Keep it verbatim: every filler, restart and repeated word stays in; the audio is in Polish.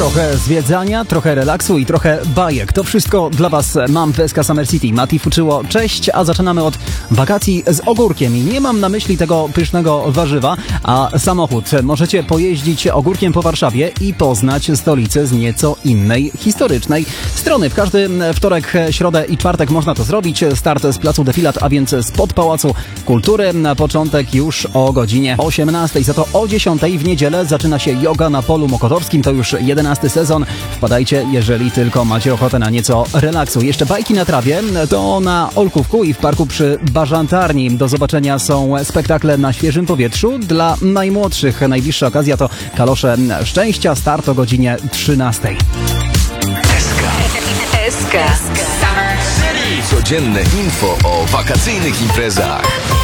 Trochę zwiedzania, trochę relaksu i trochę bajek. To wszystko dla Was mam w S K Summer City. Mati Fuczyło, cześć, a zaczynamy od wakacji z ogórkiem. I nie mam na myśli tego pysznego warzywa, a samochód. Możecie pojeździć ogórkiem po Warszawie i poznać stolicę z nieco innej, historycznej strony. W każdy wtorek, środę i czwartek można to zrobić. Start z placu Defilat, a więc spod Pałacu Kultury. Na początek już o godzinie osiemnastej. Za to o dziesiątej w niedzielę zaczyna się joga na polu mokotowskim. To już jedenasty sezon. Wpadajcie, jeżeli tylko macie ochotę na nieco relaksu. Jeszcze bajki na trawie to na Olkówku i w parku przy Bażantarni. Do zobaczenia są spektakle na świeżym powietrzu. Dla najmłodszych najbliższa okazja to Kalosze Szczęścia. Start o godzinie trzynastej. S K. Summer City. Codzienne info o wakacyjnych imprezach.